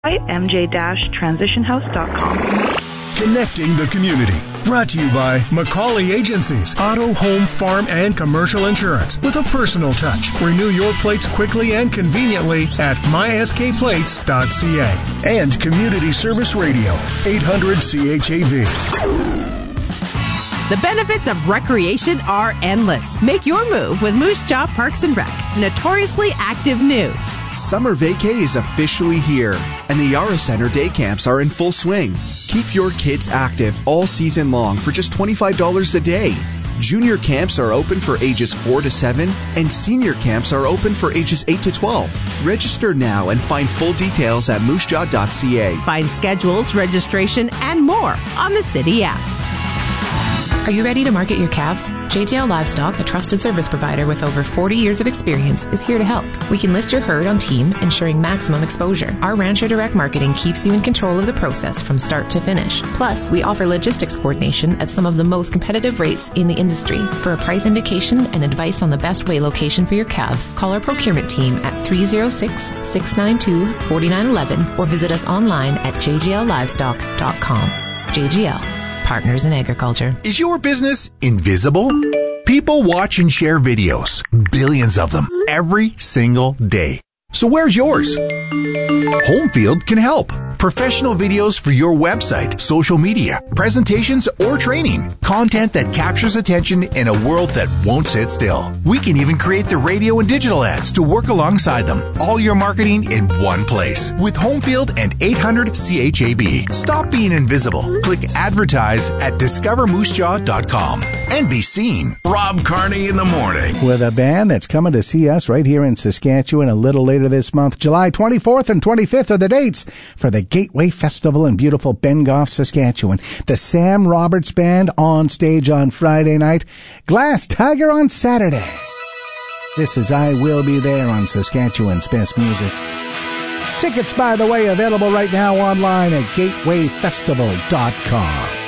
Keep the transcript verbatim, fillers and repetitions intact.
m j dash transition house dot com. Connecting the community. Brought to you by Macaulay Agencies, auto, home, farm, and commercial insurance with a personal touch. Renew your plates quickly and conveniently at my s k plates dot c a. And Community Service Radio, eight hundred C H A V. The benefits of recreation are endless. Make your move with Moose Jaw Parks and Rec. Notoriously active news. Summer vacay is officially here, and the Yara Center day camps are in full swing. Keep your kids active all season long for just twenty-five dollars a day. Junior camps are open for ages four to seven, and senior camps are open for ages eight to twelve. Register now and find full details at moose jaw dot c a. Find schedules, registration, and more on the City app. Are you ready to market your calves? J J L Livestock, a trusted service provider with over forty years of experience, is here to help. We can list your herd on team, ensuring maximum exposure. Our Rancher Direct Marketing keeps you in control of the process from start to finish. Plus, we offer logistics coordination at some of the most competitive rates in the industry. For a price indication and advice on the best way location for your calves, call our procurement team at three oh six, six nine two, four nine one one or visit us online at j j l livestock dot com. J G L. Partners in Agriculture. Is your business invisible? People watch and share videos, billions of them, every single day. So where's yours? Homefield can help. Professional videos for your website, social media, presentations, or training. Content that captures attention in a world that won't sit still. We can even create the radio and digital ads to work alongside them. All your marketing in one place. With Homefield and eight hundred C H A B. Stop being invisible. Click advertise at discover moose jaw dot com and be seen. Rob Carney in the morning. With a band that's coming to see us right here in Saskatchewan a little later this month. July twenty-fourth and twenty-fifth are the dates for the Gateway Festival in beautiful Bengoff, Saskatchewan. The Sam Roberts Band on stage on Friday night. Glass Tiger on Saturday. This is I Will Be There on Saskatchewan's Best Music. Tickets, by the way, available right now online at gateway festival dot com.